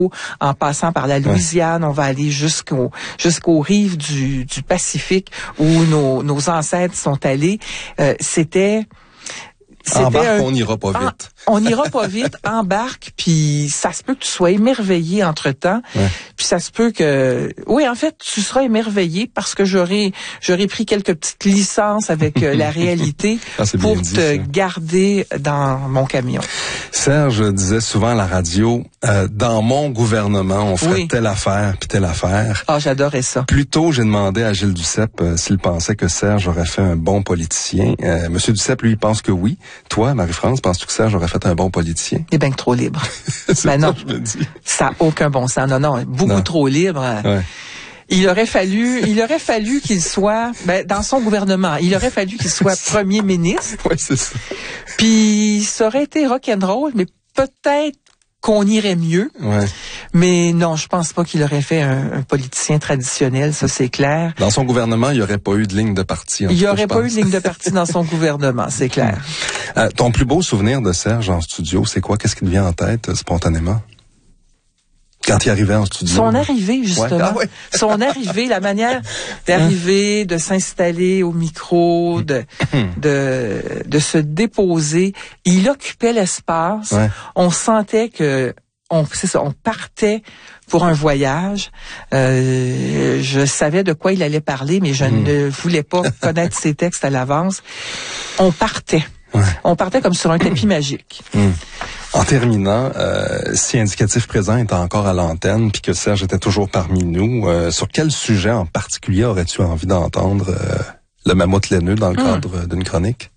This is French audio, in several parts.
en passant par la Louisiane, on va aller jusqu'aux rives du Pacifique où nos ancêtres sont allés. C'était Embarque, on n'ira pas vite. On n'ira pas vite, embarque, puis ça se peut que tu sois émerveillé entre-temps, puis ça se peut que... Oui, en fait, tu seras émerveillé parce que j'aurais pris quelques petites licences avec la réalité pour te garder dans mon camion. Serge disait souvent à la radio, dans mon gouvernement, on ferait telle affaire puis telle affaire. Ah, j'adorais ça. Plus tôt, j'ai demandé à Gilles Duceppe s'il pensait que Serge aurait fait un bon politicien. Monsieur Duceppe, lui, il pense que oui. Toi, Marie-France, penses-tu que Serge aurait fait un bon politicien? Il est bien trop libre. C'est non, je me dis. Ça n'a aucun bon sens. Non, beaucoup trop libre. Ouais. Il aurait fallu qu'il soit, dans son gouvernement, il aurait fallu qu'il soit premier ministre. Oui, c'est ça. Puis ça aurait été rock'n'roll, mais peut-être qu'on irait mieux. Ouais. Mais non, je pense pas qu'il aurait fait un politicien traditionnel, ça c'est clair. Dans son gouvernement, il n'y aurait pas eu de ligne de parti. Il n'y aurait pas eu de ligne de parti dans son gouvernement, c'est clair. Ton plus beau souvenir de Serge en studio, c'est quoi? Qu'est-ce qui te vient en tête spontanément? Quand il arrivait en studio. Son arrivée, justement. Son arrivée, la manière d'arriver, de s'installer au micro, de se déposer. Il occupait l'espace. Ouais. On sentait que on partait pour un voyage. Je savais de quoi il allait parler, mais je ne voulais pas connaître ses textes à l'avance. On partait. Ouais. On partait comme sur un tapis magique. En terminant, si Indicatif Présent est encore à l'antenne, puis que Serge était toujours parmi nous, sur quel sujet en particulier aurais-tu envie d'entendre le mammouth laineux dans le cadre d'une chronique?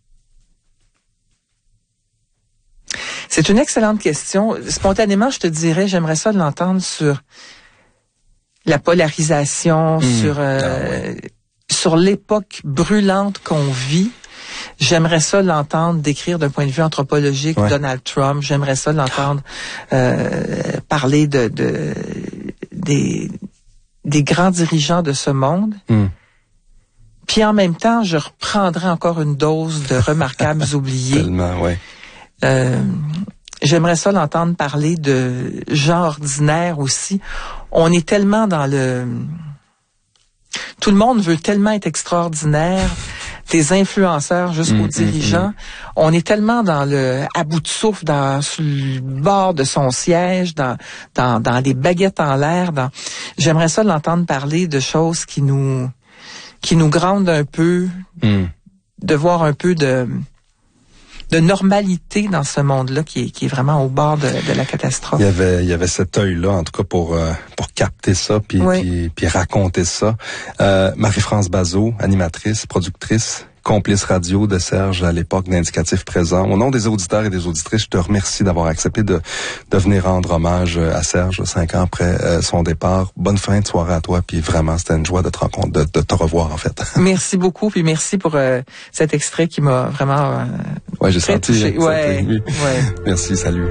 C'est une excellente question. Spontanément, je te dirais, j'aimerais ça de l'entendre sur la polarisation, sur l'époque brûlante qu'on vit. J'aimerais ça l'entendre décrire d'un point de vue anthropologique Donald Trump. J'aimerais ça l'entendre parler des grands dirigeants de ce monde. Puis en même temps, je reprendrai encore une dose de remarquables oubliés. Tellement, ouais. J'aimerais ça l'entendre parler de gens ordinaires aussi. On est tellement dans le... Tout le monde veut tellement être extraordinaire, des influenceurs jusqu'aux dirigeants. On est tellement dans le à bout de souffle, sur le bord de son siège, dans les baguettes en l'air. J'aimerais ça l'entendre parler de choses qui nous grandent un peu, de voir un peu de normalité dans ce monde-là qui est vraiment au bord de la catastrophe. Il y avait cet œil-là, en tout cas, pour capter ça, puis raconter ça. Marie-France Bazot, animatrice, productrice, complice radio de Serge à l'époque d'Indicatif Présent. Au nom des auditeurs et des auditrices, je te remercie d'avoir accepté de venir rendre hommage à Serge 5 ans après son départ. Bonne fin de soirée à toi, puis vraiment, c'était une joie de te rencontrer, de te revoir, en fait. Merci beaucoup, puis merci pour cet extrait qui m'a vraiment j'ai senti. Touché. Ouais. Merci, salut.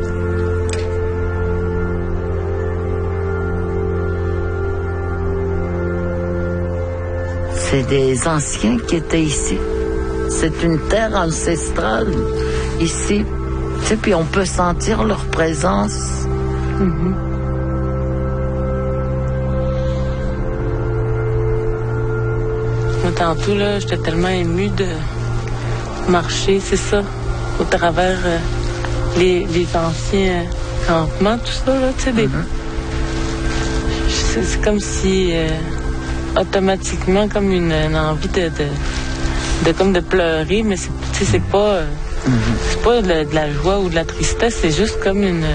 C'est des anciens qui étaient ici. C'est une terre ancestrale ici. Tu sais, puis on peut sentir leur présence. Moi, tantôt, là, j'étais tellement émue de marcher, c'est ça, au travers les anciens campements, tout ça, là, tu sais, c'est comme si... automatiquement comme une envie de pleurer, mais c'est pas de la joie ou de la tristesse, c'est juste comme une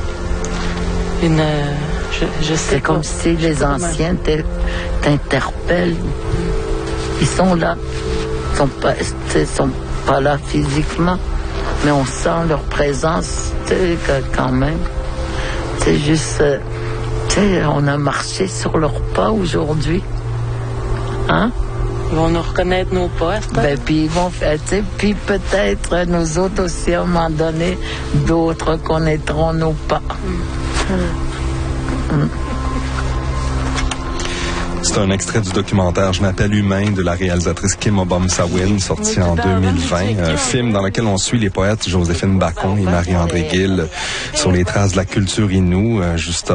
je sais c'est pas. Comme si les anciens t'interpellent. Ils sont là. Ils sont pas là physiquement, mais on sent leur présence, quand même. C'est juste on a marché sur leurs pas aujourd'hui. Hein? Ils vont nous reconnaître nos pas, puis ils vont faire, puis peut-être nous autres aussi, à un moment donné, d'autres connaîtront nos pas. C'est un extrait du documentaire Je m'appelle humain de la réalisatrice Kim Obama-Sawin, sorti en 2020. Un film dans lequel on suit les poètes Joséphine Bacon et Marie-André Gill sur les traces de la culture Innu, justement.